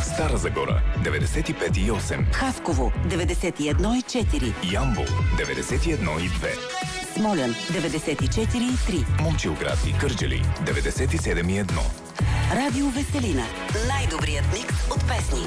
Стара Загора 95,8, Хасково 91,4, Ямбол 91,2, Смолян 94,3, Момчилград и Кърджали 97,1. Радио Веселина. Най-добрият микс от песни.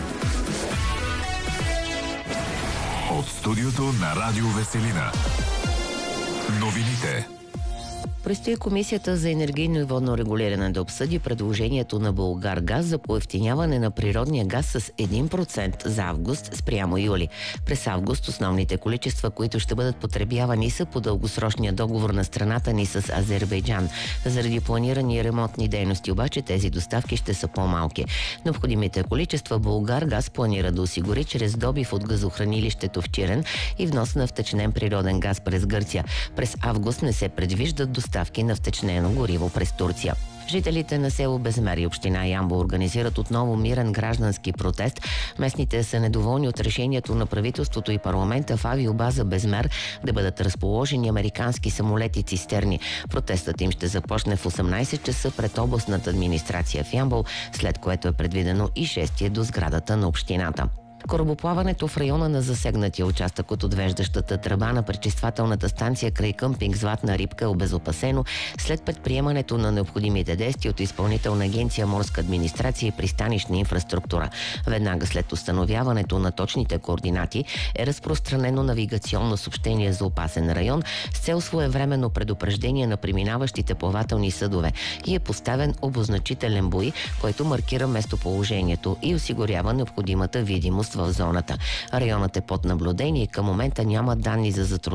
От студиото на Радио Веселина. Новините. Предстои Комисията за енергийно и водно регулиране да обсъди предложението на Булгаргаз за поевтиняване на природния газ с 1% за август спрямо юли. През август основните количества, които ще бъдат потребявани, са по дългосрочния договор на страната ни с Азербайджан. Заради планирани ремонтни дейности обаче тези доставки ще са по-малки. Необходимите количества Булгаргаз планира да осигури чрез добив от газохранилището в Чирен и внос на втечнен природен газ през Гърция. През август не се предвиждат доставки на втечнено гориво през Турция. Жителите на село Безмер и община Ямбол организират отново мирен граждански протест. Местните са недоволни от решението на правителството и парламента в авиобаза Безмер да бъдат разположени американски самолети-цистерни. Протестът им ще започне в 18 часа пред областната администрация в Ямбол, след което е предвидено и шествие до сградата на общината. Корабоплаването в района на засегнатия участък от отвеждащата тръба на пречиствателната станция край къмпинг Златна рибка е обезопасено след предприемането на необходимите действия от Изпълнителна агенция Морска администрация и пристанищна инфраструктура. Веднага след установяването на точните координати е разпространено навигационно съобщение за опасен район с цел своевременно предупреждение на преминаващите плавателни съдове и е поставен обозначителен буй, който маркира местоположението и осигурява необходимата видимост в зоната. Районът е под наблюдение и към момента няма данни за затруднение